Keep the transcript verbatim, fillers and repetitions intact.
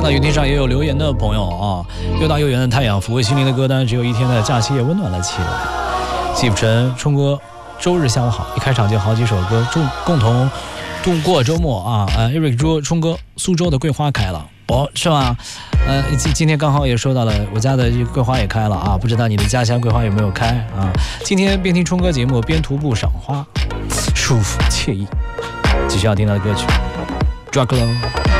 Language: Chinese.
到云听上也有留言的朋友啊，又大又圆的太阳抚慰心灵的歌单，只有一天的假期也温暖了起来。季福晨冲哥周日下午好，一开场就好几首歌，共共同度过周末啊。呃 Eric 说冲哥苏州的桂花开了哦，是吗？呃，今今天刚好也收到了，我家的桂花也开了啊，不知道你的家乡桂花有没有开啊？今天边听冲哥节目边徒步赏花，舒服惬意。继续要听到的歌曲 Dracula